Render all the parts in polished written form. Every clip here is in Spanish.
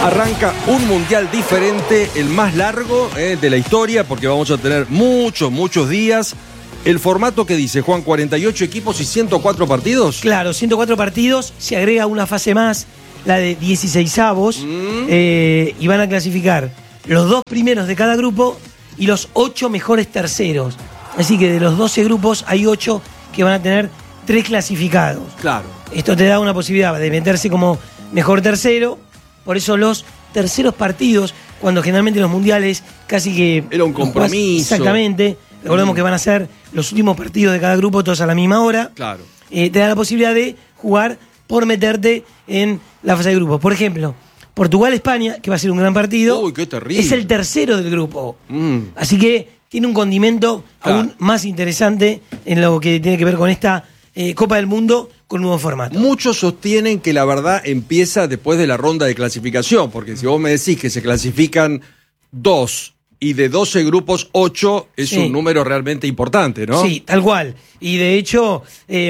Arranca un mundial diferente, el más largo de la historia, porque vamos a tener muchos días. ¿El formato que dice, Juan? 48 equipos y 104 partidos. Claro, 104 partidos, se agrega una fase más, la de 16avos, y van a clasificar los 2 primeros de cada grupo y los 8 mejores terceros. Así que de los 12 grupos hay 8 que van a tener 3 clasificados. Claro. Esto te da una posibilidad de meterse como mejor tercero. Por eso los terceros partidos, cuando generalmente los mundiales casi que... Era un compromiso. Exactamente. Recordemos que van a ser los últimos partidos de cada grupo, todos a la misma hora. Claro. Te da la posibilidad de jugar por meterte en la fase de grupos. Por ejemplo, Portugal-España, que va a ser un gran partido. Uy, qué terrible. Es el tercero del grupo. Así que tiene un condimento aún más interesante en lo que tiene que ver con esta Copa del Mundo con nuevo formato. Muchos sostienen que la verdad empieza después de la ronda de clasificación, porque si vos me decís que se clasifican 2 y de 12 grupos 8 es un número realmente importante, ¿no? Sí, tal cual. Y de hecho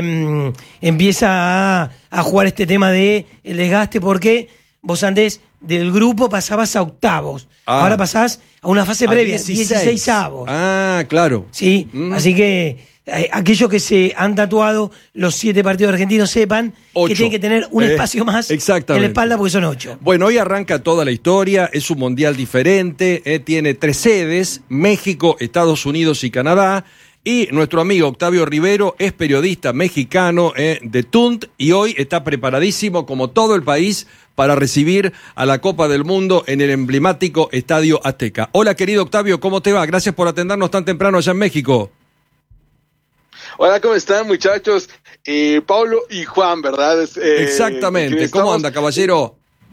empieza a jugar este tema de el desgaste, porque vos antes del grupo pasabas a octavos. Ahora pasás a una fase previa, 16avos. Ah, claro. Sí, así que aquellos que se han tatuado los 7 partidos argentinos sepan 8. Que tienen que tener un espacio más en la espalda, porque son 8. Bueno, hoy arranca toda la historia, es un mundial diferente, tiene 3 sedes, México, Estados Unidos y Canadá. Y nuestro amigo Octavio Rivero es periodista mexicano de TUNT y hoy está preparadísimo, como todo el país, para recibir a la Copa del Mundo en el emblemático Estadio Azteca. Hola, querido Octavio, ¿cómo te va? Gracias por atendernos tan temprano allá en México. Hola, ¿cómo están, muchachos? Pablo y Juan, ¿verdad? Exactamente. ¿Cómo anda, caballero?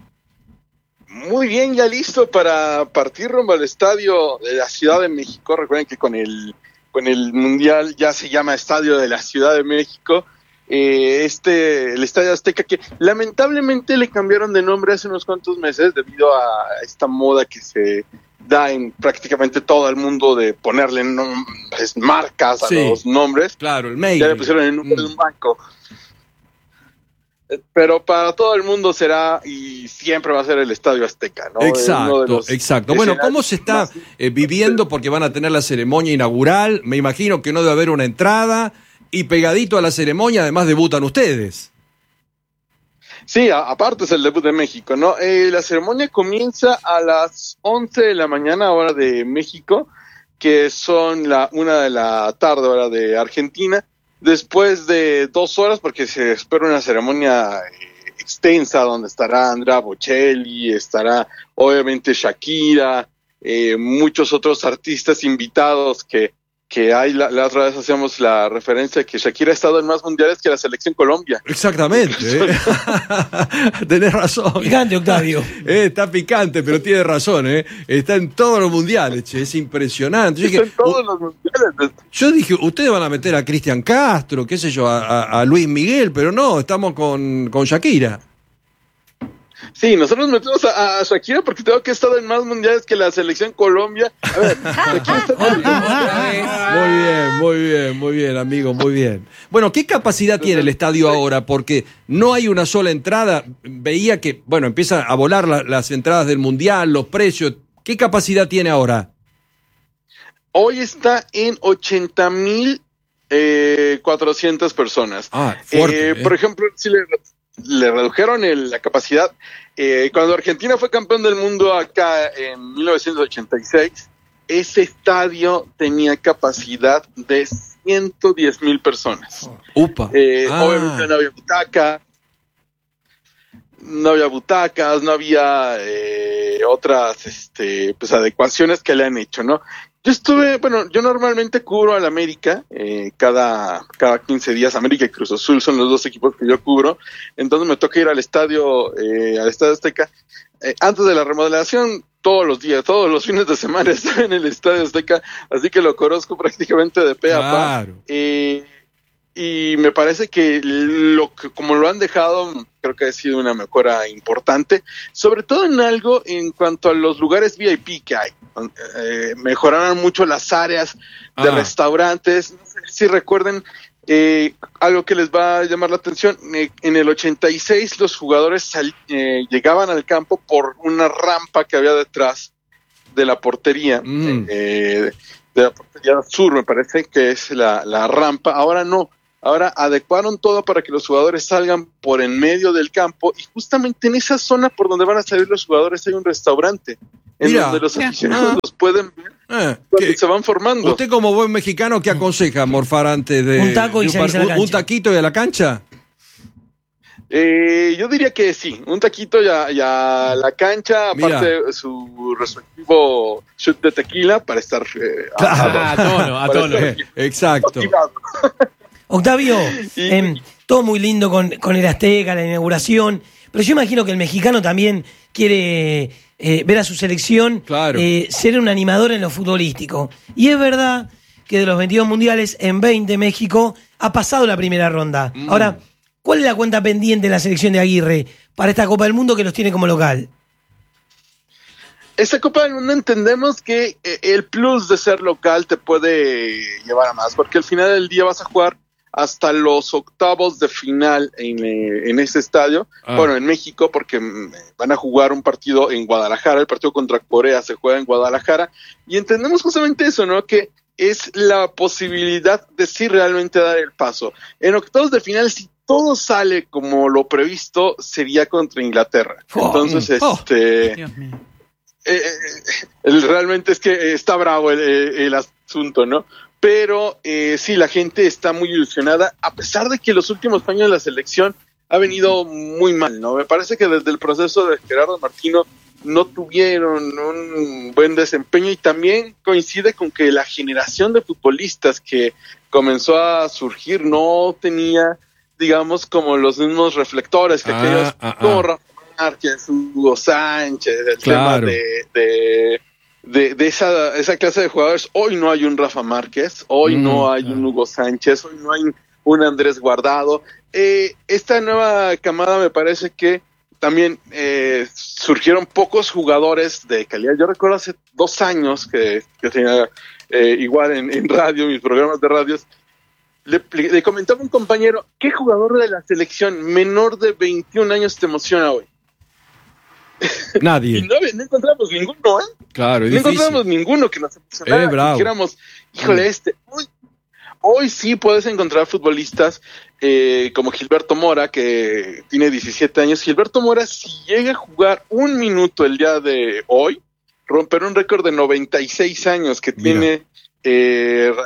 Muy bien, ya listo para partir rumbo al estadio de la Ciudad de México. Recuerden que con el Mundial ya se llama Estadio de la Ciudad de México. El Estadio Azteca, que lamentablemente le cambiaron de nombre hace unos cuantos meses debido a esta moda que se da en prácticamente todo el mundo de ponerle marcas a los nombres. Claro, el mail. Ya le pusieron el número de un banco. Pero para todo el mundo será y siempre va a ser el Estadio Azteca, ¿no? Exacto. Bueno, ¿cómo se está viviendo? Porque van a tener la ceremonia inaugural. Me imagino que no debe haber una entrada. Y pegadito a la ceremonia, además, debutan ustedes. Sí, aparte es el debut de México, ¿no? La ceremonia comienza a las 11 de la mañana, hora de México, que son la 1 de la tarde, hora de Argentina. Después de 2 horas, porque se espera una ceremonia extensa, donde estará Andrea Bocelli, estará obviamente Shakira, muchos otros artistas invitados que hay. La otra vez hacíamos la referencia que Shakira ha estado en más mundiales que la selección Colombia. Exactamente. Tenés razón. Picante, Octavio. Está picante, pero tiene razón. Está en todos los mundiales, che. Es impresionante. Está en todos los mundiales. Yo dije, ustedes van a meter a Cristian Castro, qué sé yo, a Luis Miguel, pero no, estamos con Shakira. Sí, nosotros metemos a Shakira porque tengo que estar en más mundiales que la selección Colombia. A ver, Shakira está Muy bien, amigo, muy bien. Bueno, ¿qué capacidad tiene el estadio ahora? Porque no hay una sola entrada. Veía que, bueno, empiezan a volar las entradas del mundial, los precios. ¿Qué capacidad tiene ahora? Hoy está en 80,400 personas. Fuerte, Por ejemplo, si le redujeron la capacidad. Cuando Argentina fue campeón del mundo acá en 1986, ese estadio tenía capacidad de 110,000 personas. Obviamente no había butacas, no había otras adecuaciones que le han hecho, ¿no? Yo normalmente cubro al América, cada 15 días. América y Cruz Azul son los 2 equipos que yo cubro, entonces me toca ir al estadio Azteca. Antes de la remodelación, todos los días, todos los fines de semana estaba en el Estadio Azteca, así que lo conozco prácticamente de pe a pa. Y me parece que como lo han dejado, creo que ha sido una mejora importante, sobre todo en cuanto a los lugares VIP que hay. Mejoraron mucho las áreas de restaurantes. No sé si recuerden, Algo que les va a llamar la atención, en el 86 los jugadores llegaban al campo por una rampa que había detrás de la portería, de la portería sur, me parece que es la rampa. Ahora no, ahora adecuaron todo para que los jugadores salgan por en medio del campo, y justamente en esa zona por donde van a salir los jugadores hay un restaurante en donde los aficionados los pueden ver cuando se van formando. Usted, como buen mexicano, ¿qué aconseja morfar antes de un taco y salirse a la cancha? ¿Un taquito y a la cancha? Yo diría que sí, un taquito y a la cancha, aparte su respectivo shot de tequila para estar a tono. Exacto. Octavio, todo muy lindo con el Azteca, la inauguración, pero yo imagino que el mexicano también quiere ver a su selección ser un animador en lo futbolístico. Y es verdad que de los 22 mundiales, en 20 México ha pasado la primera ronda. Ahora, ¿cuál es la cuenta pendiente de la selección de Aguirre para esta Copa del Mundo que los tiene como local? Esta Copa del Mundo entendemos que el plus de ser local te puede llevar a más, porque al final del día vas a jugar hasta los octavos de final en ese estadio, bueno, en México, porque van a jugar un partido en Guadalajara, el partido contra Corea se juega en Guadalajara, y entendemos justamente eso, ¿no? Que es la posibilidad de sí realmente dar el paso. En octavos de final, si todo sale como lo previsto, sería contra Inglaterra. Entonces, realmente es que está bravo el asunto, ¿no? Pero sí, la gente está muy ilusionada, a pesar de que los últimos años la selección ha venido muy mal, ¿no? Me parece que desde el proceso de Gerardo Martino no tuvieron un buen desempeño, y también coincide con que la generación de futbolistas que comenzó a surgir no tenía, digamos, como los mismos reflectores que aquellos como Rafa Márquez, Hugo Sánchez, el tema de esa clase de jugadores. Hoy no hay un Rafa Márquez, hoy no hay un Hugo Sánchez, hoy no hay un Andrés Guardado. Esta nueva camada me parece que también surgieron pocos jugadores de calidad. Yo recuerdo hace 2 años que tenía igual en radio, mis programas de radios, le comentaba a un compañero, ¿qué jugador de la selección menor de 21 años te emociona hoy? Nadie. Y no encontramos ninguno, Claro, es no difícil. encontramos ninguno que nos emocionara, que dijéramos, híjole, hoy sí puedes encontrar futbolistas como Gilberto Mora, que tiene 17 años. Gilberto Mora, si llega a jugar un minuto el día de hoy, romperá un récord de 96 años que tiene. Es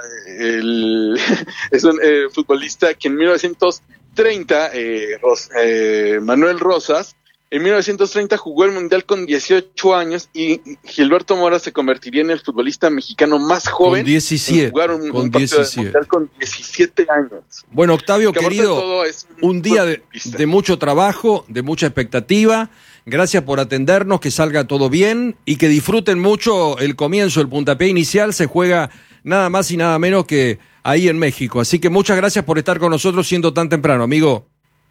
un futbolista que en 1930, Manuel Rosas, en 1930 jugó el Mundial con 18 años, y Gilberto Mora se convertiría en el futbolista mexicano más joven en jugar un partido del Mundial con 17 años. Bueno, Octavio, querido, un día de mucho trabajo, de mucha expectativa. Gracias por atendernos, que salga todo bien y que disfruten mucho el comienzo. El puntapié inicial se juega nada más y nada menos que ahí en México. Así que muchas gracias por estar con nosotros siendo tan temprano, amigo.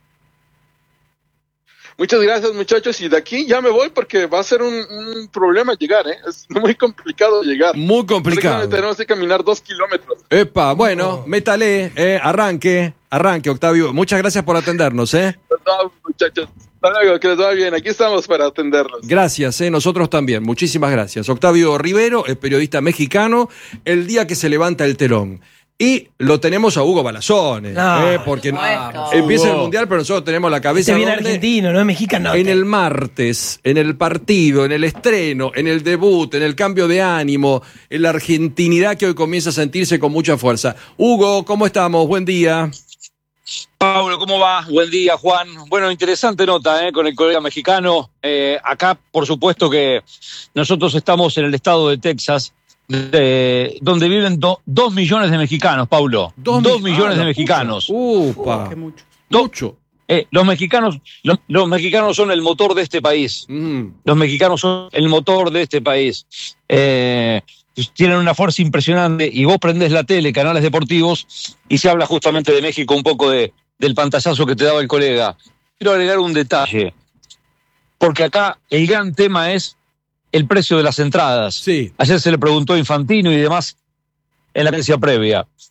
Muchas gracias, muchachos, y de aquí ya me voy porque va a ser un problema llegar, es muy complicado llegar. Muy complicado. Tenemos que caminar 2 kilómetros. Epa, bueno, métale, arranque, Octavio. Muchas gracias por atendernos, No, muchachos, hasta luego, que les vaya bien, aquí estamos para atenderlos. Gracias, nosotros también, muchísimas gracias. Octavio Rivero, es periodista mexicano, el día que se levanta el telón. Y lo tenemos a Hugo Balazones, porque empieza el Mundial, pero nosotros tenemos la cabeza viene argentino, no es mexicano. En el martes, en el partido, en el estreno, en el debut, en el cambio de ánimo, en la argentinidad que hoy comienza a sentirse con mucha fuerza. Hugo, ¿cómo estamos? Buen día. Pablo, ¿cómo va? Buen día, Juan. Bueno, interesante nota con el colega mexicano. Acá, por supuesto que nosotros estamos en el estado de Texas, donde viven 2 millones de mexicanos, Paulo. 2 millones de mexicanos. ¡Upa! Mucho. Los mexicanos son el motor de este país. Los mexicanos son el motor de este país. Tienen una fuerza impresionante, y vos prendés la tele, canales deportivos, y se habla justamente de México, un poco del pantallazo que te daba el colega. Quiero agregar un detalle, porque acá el gran tema es el precio de las entradas. Sí. Ayer se le preguntó a Infantino y demás en la agencia previa.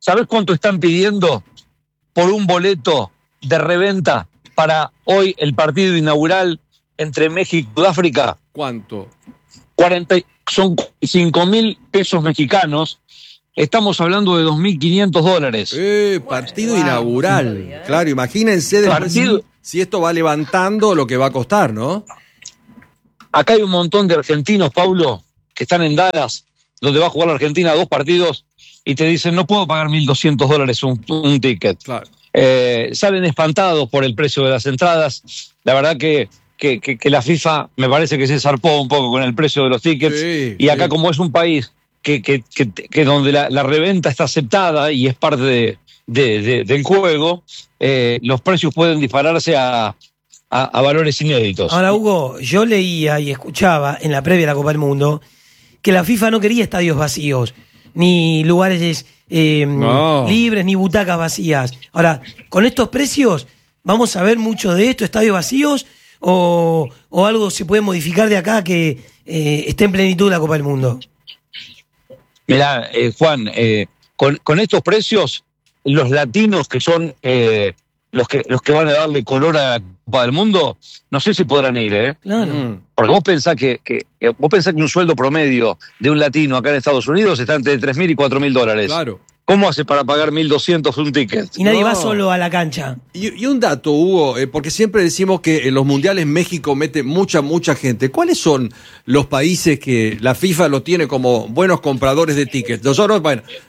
¿Sabés cuánto están pidiendo por un boleto de reventa para hoy el partido inaugural entre México y Sudáfrica? ¿Cuánto? Son 5.000 pesos mexicanos. Estamos hablando de $2.500. Partido inaugural. Claro, imagínense después si esto va levantando lo que va a costar, ¿no? Acá hay un montón de argentinos, Paulo, que están en Dallas, donde va a jugar la Argentina 2 partidos, y te dicen, no puedo pagar $1.200 un ticket. Claro. Salen espantados por el precio de las entradas. La verdad que la FIFA me parece que se zarpó un poco con el precio de los tickets. Sí, y acá, como es un país que donde la reventa está aceptada y es parte del juego, los precios pueden dispararse a valores inéditos. Ahora, Hugo, yo leía y escuchaba en la previa de la Copa del Mundo que la FIFA no quería estadios vacíos, ni lugares libres, ni butacas vacías. Ahora, con estos precios, ¿vamos a ver mucho de esto, estadios vacíos, o algo se puede modificar de acá que esté en plenitud la Copa del Mundo? Mirá, Juan, con estos precios, los latinos que son los que van a darle color a la Copa del Mundo, no sé si podrán ir, Claro. Porque vos pensás que un sueldo promedio de un latino acá en Estados Unidos está entre $3.000 y $4.000. Claro. ¿Cómo hace para pagar $1.200 un ticket? Y nadie va solo a la cancha. Y un dato, Hugo, porque siempre decimos que en los mundiales México mete mucha gente. ¿Cuáles son los países que la FIFA lo tiene como buenos compradores de tickets? Nosotros,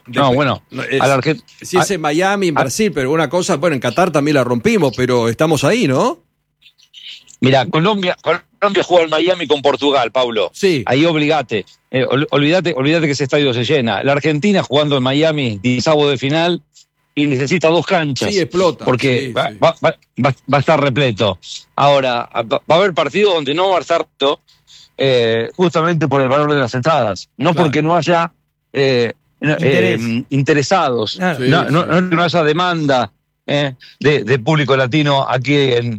si es en Miami, en Brasil, pero una cosa, en Qatar también la rompimos, pero estamos ahí, ¿no? Mira, Colombia juega en Miami con Portugal, Pablo. Sí. Ahí olvídate que ese estadio se llena. La Argentina jugando en Miami, 16avo de final, y necesita 2 canchas. Sí, explota. Porque va a estar repleto. Ahora, va a haber partidos donde no va a estar justamente por el valor de las entradas. No porque no haya interesados. Claro. No haya demanda de público latino aquí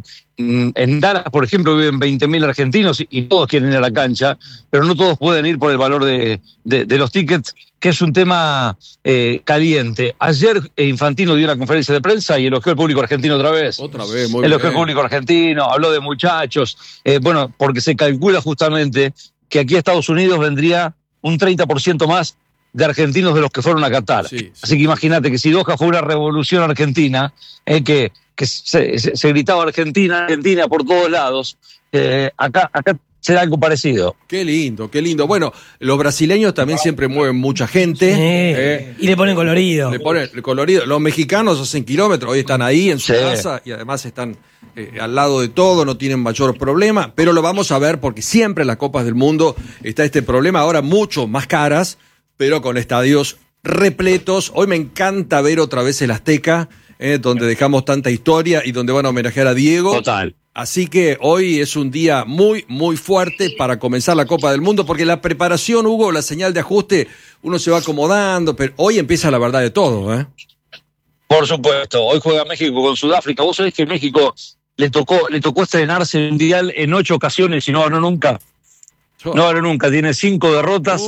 en Dallas, por ejemplo, viven 20.000 argentinos y todos quieren ir a la cancha, pero no todos pueden ir por el valor de los tickets, que es un tema caliente. Ayer Infantino dio una conferencia de prensa y elogió al público argentino otra vez. Muy elogió al público argentino, habló de muchachos, porque se calcula justamente que aquí a Estados Unidos vendría un 30% más de argentinos de los que fueron a Qatar. Sí. Así que imagínate que si Doha fue una revolución argentina, que se gritaba Argentina por todos lados, acá será algo parecido. Qué lindo. Bueno, los brasileños también siempre mueven mucha gente. Y le ponen colorido. Los mexicanos hacen kilómetros, hoy están ahí en su casa y además están al lado de todo, no tienen mayor problema, pero lo vamos a ver porque siempre en las Copas del Mundo está este problema, ahora mucho más caras, pero con estadios repletos. Hoy me encanta ver otra vez el Azteca, donde dejamos tanta historia y donde van a homenajear a Diego. Total. Así que hoy es un día muy, muy fuerte para comenzar la Copa del Mundo, porque la preparación, Hugo, la señal de ajuste, uno se va acomodando, pero hoy empieza la verdad de todo, Por supuesto, hoy juega México con Sudáfrica. Vos sabés que México le tocó estrenarse el Mundial en 8 ocasiones y no ganó nunca. No ganó nunca, tiene 5 derrotas.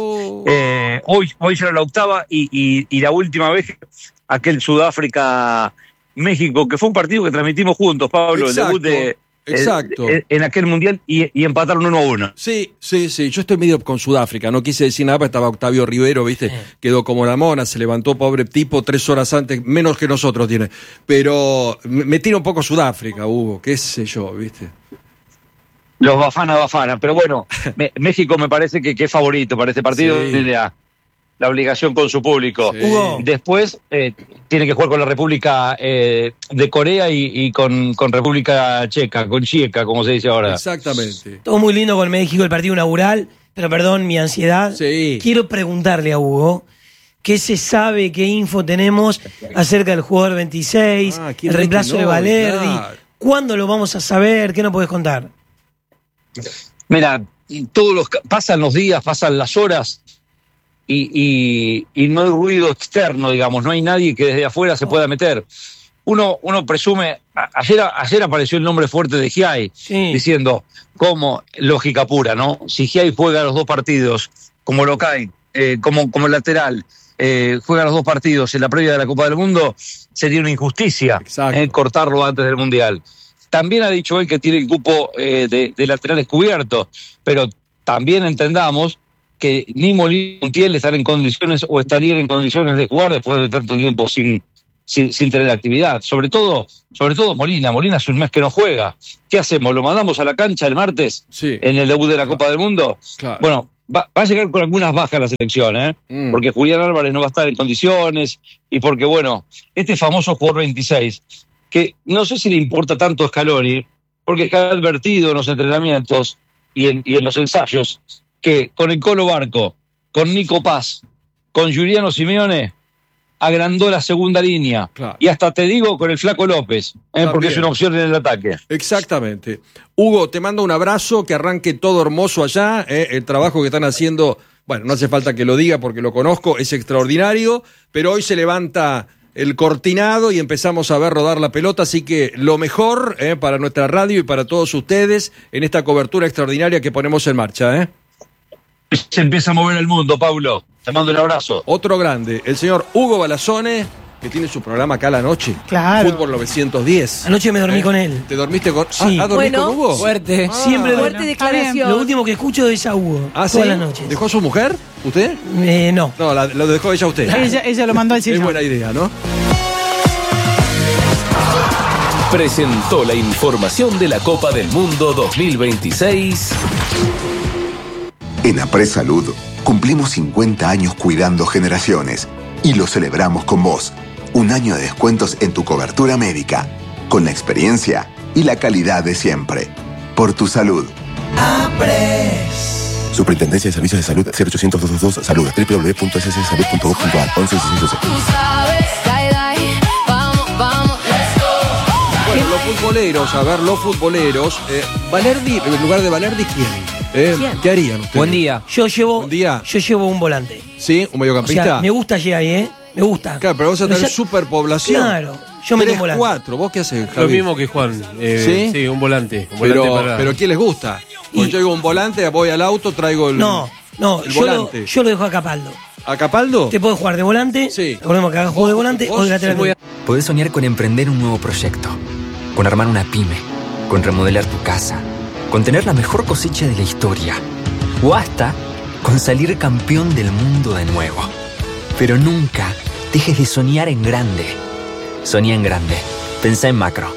Hoy será la 8ª y la última vez aquel Sudáfrica-México, que fue un partido que transmitimos juntos, Pablo. Exacto, el debut exacto. En aquel mundial y empataron 1-1. Sí. Yo estoy medio con Sudáfrica, no quise decir nada, pero estaba Octavio Rivero, ¿viste? Quedó como la mona, se levantó, pobre tipo, 3 horas antes, menos que nosotros tiene. Pero me tira un poco Sudáfrica, Hugo, qué sé yo, ¿viste? Los Bafana, pero bueno, México me parece que es favorito para este partido. Sí. Tiene la obligación con su público. Sí. Después tiene que jugar con la República de Corea y con República Checa, con Checa, como se dice ahora. Exactamente. Todo muy lindo con México, el partido inaugural, pero perdón, mi ansiedad. Sí. Quiero preguntarle a Hugo, ¿qué se sabe, qué info tenemos acerca del jugador 26, el reemplazo de Valerdi? Claro. ¿Cuándo lo vamos a saber? ¿Qué nos podés contar? Mira, pasan los días, pasan las horas y no hay ruido externo, digamos, no hay nadie que desde afuera se pueda meter. Uno presume, ayer apareció el nombre fuerte de Giai, diciendo, como lógica pura, ¿no? Si Giai juega los 2 partidos como local, como lateral, juega los 2 partidos en la previa de la Copa del Mundo, sería una injusticia cortarlo antes del Mundial. También ha dicho él que tiene el cupo de laterales cubiertos, pero también entendamos que ni Molina ni Montiel están en condiciones o estarían en condiciones de jugar después de tanto tiempo sin tener actividad. Sobre todo Molina. Molina hace un mes que no juega. ¿Qué hacemos? ¿Lo mandamos a la cancha el martes en el debut de la Copa del Mundo? Claro. Bueno, va a llegar con algunas bajas la selección, porque Julián Álvarez no va a estar en condiciones y porque, bueno, este famoso jugador 26, que no sé si le importa tanto a Scaloni, porque ha advertido en los entrenamientos y en los ensayos que con el Colo Barco, con Nico Paz, con Giuliano Simeone, agrandó la segunda línea. Claro. Y hasta te digo con el Flaco López, porque es una opción en el ataque. Exactamente. Hugo, te mando un abrazo, que arranque todo hermoso allá. El trabajo que están haciendo, bueno, no hace falta que lo diga porque lo conozco, es extraordinario, pero hoy se levanta el cortinado y empezamos a ver rodar la pelota, así que lo mejor para nuestra radio y para todos ustedes en esta cobertura extraordinaria que ponemos en marcha. Se empieza a mover el mundo, Paulo. Te mando un abrazo. Otro grande, el señor Hugo Balazone, que tiene su programa acá a la noche. Claro. Fútbol 910. Anoche me dormí con él. ¿Te dormiste con...? Sí. ¿Dormiste con Hugo? Fuerte. Siempre fuerte declaración. Lo último que escucho es a Hugo. Todas las noches. ¿Dejó a su mujer? ¿Usted? No. No, lo dejó ella a usted. Ella lo mandó al sillón. Es buena idea, ¿no? Presentó la información de la Copa del Mundo 2026. En Apres Salud cumplimos 50 años cuidando generaciones y lo celebramos con vos. Un año de descuentos en tu cobertura médica, con la experiencia y la calidad de siempre. Por tu salud. Apres. Superintendencia de Servicios de Salud 0800-222 Salud. www.sssalud.gov.ar 11 Bueno, los futboleros, los futboleros. Valerdi, en lugar de Valerdi, ¿quién? ¿Qué harían ustedes? Buen día. Yo llevo un volante. ¿Sí? ¿Un mediocampista? O sea, me gusta Giai, me gusta. Claro, pero vos a tener superpoblación. Claro, yo me tengo volante. 4, ¿vos qué haces, Javi? Lo mismo que Juan. ¿Sí? Un volante. Pero ¿quién les gusta? Porque yo digo un volante, voy al auto, traigo el volante. Yo lo dejo a Capaldo. ¿A Capaldo? Te puedes jugar de volante. Sí. Recordemos que hagas juego de volante o de lateral. Podés soñar con emprender un nuevo proyecto, con armar una pyme, con remodelar tu casa, con tener la mejor cosecha de la historia, o hasta con salir campeón del mundo de nuevo. Pero nunca dejes de soñar en grande. Soñá en grande. Pensá en macro.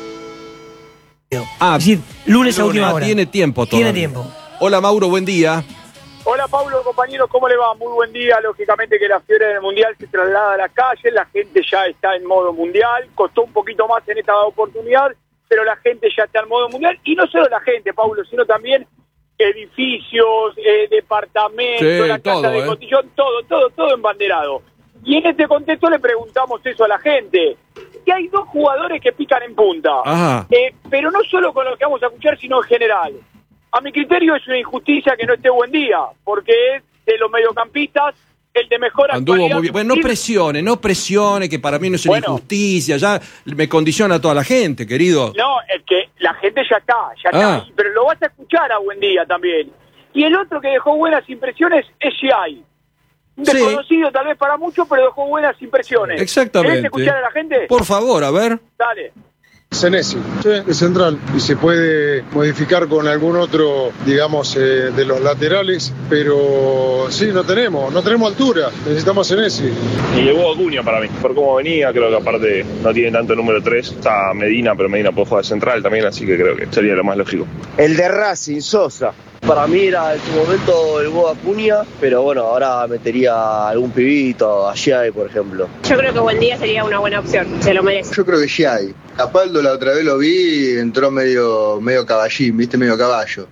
Es decir, lunes a última hora. Tiene tiempo todo. Tiene tiempo. Hola, Mauro, buen día. Hola, Pablo, compañeros, ¿cómo le va? Muy buen día. Lógicamente que la fiebre del Mundial se traslada a la calle, la gente ya está en modo Mundial, costó un poquito más en esta oportunidad, pero la gente ya está en modo Mundial, y no solo la gente, Pablo, sino también edificios, departamentos, la casa de cotillón, todo embanderado. Y en este contexto le preguntamos eso a la gente, que hay 2 jugadores que pican en punta, pero no solo con lo que vamos a escuchar, sino en general. A mi criterio es una injusticia que no esté Buen Día, porque es de los mediocampistas el de mejor actualidad. Muy bien. Bueno, no presione, que para mí no es una injusticia, ya me condiciona a toda la gente, querido. No, es que la gente ya está, pero lo vas a escuchar a Buen Día también. Y el otro que dejó buenas impresiones es Giai. Un desconocido tal vez para muchos, pero dejó buenas impresiones. Exactamente. ¿Querés escuchar a la gente? Por favor, a ver. Dale. Senesi, es central y se puede modificar con algún otro, digamos, de los laterales, pero sí, no tenemos altura, necesitamos Senesi. Y llegó Acuña para mí, por cómo venía, creo que aparte no tiene tanto número 3, está Medina, pero Medina puede jugar central también, así que creo que sería lo más lógico. El de Racing, Sosa. Para mí era en su momento el Hugo Acuña, pero bueno, ahora metería algún pibito, a Giai, por ejemplo. Yo creo que Buen Día sería una buena opción, se lo merece. Yo creo que Giai. Capaldo la otra vez lo vi, entró medio caballín, viste, medio caballo.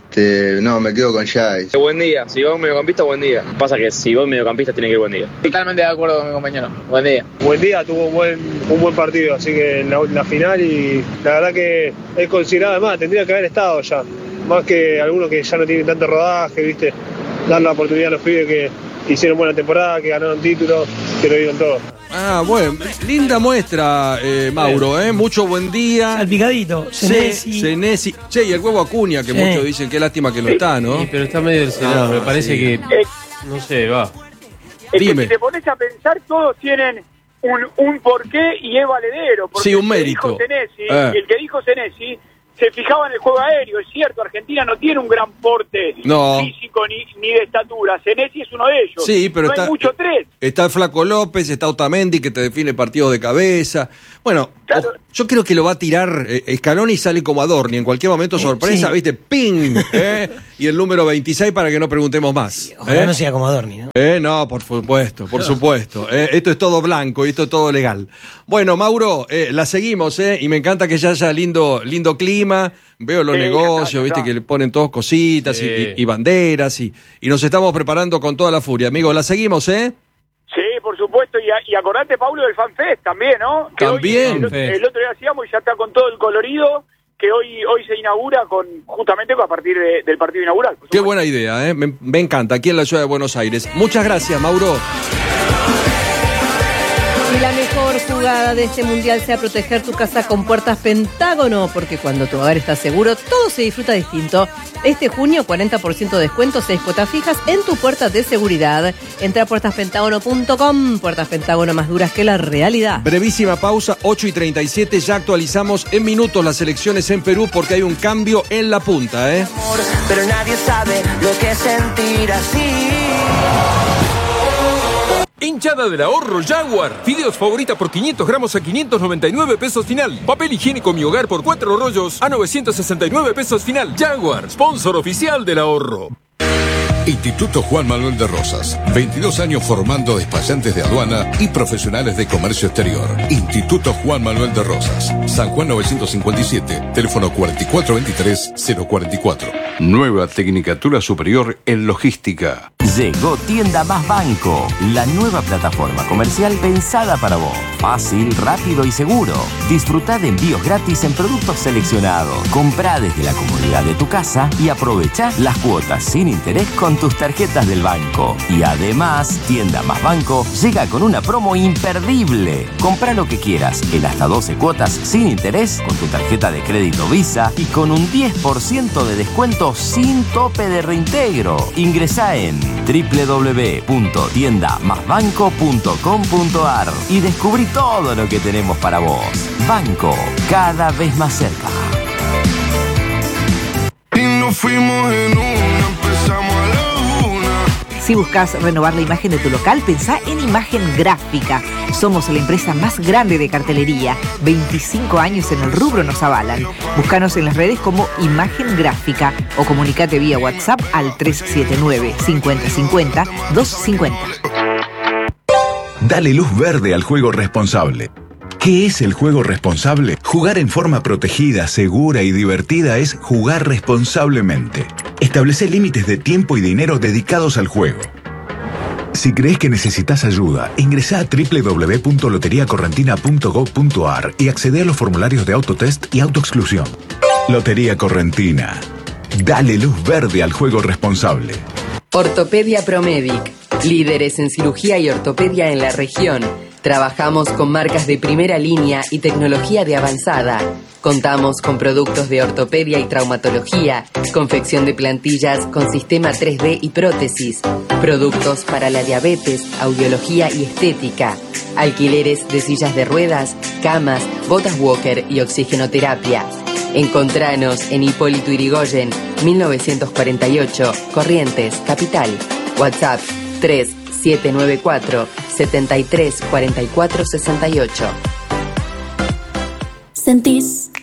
No, me quedo con Giai. Buen Día, si va un mediocampista, Buen Día. Pasa que si va un mediocampista tiene que ir Buen Día. Totalmente de acuerdo con mi compañero, Buen Día. Buen Día tuvo un buen partido, así que en la final, y la verdad que es considerado, además, tendría que haber estado ya. Más que algunos que ya no tienen tanto rodaje, viste, dar la oportunidad a los pibes que hicieron buena temporada, que ganaron títulos, que lo dieron todo. Bueno, linda muestra, Mauro, mucho Buen Día. Salpicadito, Senesi. Che, y el huevo Acuña, que muchos dicen, qué lástima que no está, ¿no? Sí, pero está medio del Senado, me parece que, no sé, va. Es Dime. que si te pones a pensar, todos tienen un porqué y es valedero. Porque Sí, un mérito. El que dijo Senesi se fijaba en el juego aéreo. Es cierto, Argentina no tiene un gran porte físico ni de estatura. Senesi es uno de ellos. Sí, pero no hay mucho tres. Está el Flaco López, está Otamendi que te define partidos de cabeza. Bueno, yo creo que lo va a tirar Scaloni y sale como Adorni. En cualquier momento sorpresa, ¿viste? ¡Ping! Y el número 26 para que no preguntemos más. Ojalá no sea como Adorni, ¿no? No, por supuesto, por supuesto. Esto es todo blanco y esto es todo legal. Bueno, Mauro, la seguimos, y me encanta que ya haya lindo clima. Veo los negocios, viste, que le ponen todos cositas y banderas y nos estamos preparando con toda la furia. Amigos, la seguimos, ¿eh? Sí, por supuesto, y acordate, Pablo, del FanFest también, ¿no? Que también. Hoy, el otro día hacíamos y ya está con todo el colorido, que hoy se inaugura justamente a partir del partido inaugural. Qué buena idea, ¿eh? Me encanta, aquí en la ciudad de Buenos Aires. Muchas gracias, Mauro. Y la mejor jugada de este mundial sea proteger tu casa con Puertas Pentágono, porque cuando tu hogar está seguro, todo se disfruta distinto. Este junio, 40% de descuento, 6 cuotas fijas en tu puerta de seguridad. Entra a puertaspentágono.com. Puertas Pentágono, más duras que la realidad. Brevísima pausa, 8:37, ya actualizamos en minutos las elecciones en Perú porque hay un cambio en la punta, ¿eh? Pero nadie sabe lo que es sentir así. Hinchada del ahorro Jaguar. Fideos favorita por 500 gramos a 599 pesos final. Papel higiénico Mi Hogar por 4 rollos a 969 pesos final. Jaguar, sponsor oficial del ahorro. Instituto Juan Manuel de Rosas. 22 años formando despachantes de aduana y profesionales de comercio exterior. Instituto Juan Manuel de Rosas. San Juan 957. Teléfono 4423-044. Nueva Tecnicatura Superior en Logística. Llegó Tienda Más Banco, la nueva plataforma comercial pensada para vos. Fácil, rápido y seguro. Disfrutá de envíos gratis en productos seleccionados. Comprá desde la comodidad de tu casa y aprovechá las cuotas sin interés con tus tarjetas del banco. Y además, Tienda Más Banco llega con una promo imperdible. Comprá lo que quieras en hasta 12 cuotas sin interés con tu tarjeta de crédito Visa y con un 10% de descuento sin tope de reintegro. Ingresá en www.tiendamasbanco.com.ar y descubrí todo lo que tenemos para vos. Banco, cada vez más cerca. Y nos fuimos en una, empezamos a la una. Si buscas renovar la imagen de tu local, pensá en Imagen Gráfica. Somos la empresa más grande de cartelería. 25 años en el rubro nos avalan. Búscanos en las redes como Imagen Gráfica o comunicate vía WhatsApp al 379-5050-250. Dale luz verde al juego responsable. ¿Qué es el juego responsable? Jugar en forma protegida, segura y divertida es jugar responsablemente. Establece límites de tiempo y dinero dedicados al juego. Si crees que necesitas ayuda, ingresá a www.loteriacorrentina.gov.ar y accede a los formularios de autotest y autoexclusión. Lotería Correntina. Dale luz verde al juego responsable. Ortopedia Promedic. Líderes en cirugía y ortopedia en la región. Trabajamos con marcas de primera línea y tecnología de avanzada. Contamos con productos de ortopedia y traumatología, confección de plantillas con sistema 3D y prótesis, productos para la diabetes, audiología y estética, alquileres de sillas de ruedas, camas, botas walker y oxigenoterapia. Encontranos en Hipólito Yrigoyen, 1948, Corrientes, Capital. WhatsApp 3794 73 44 68. ¿Sentís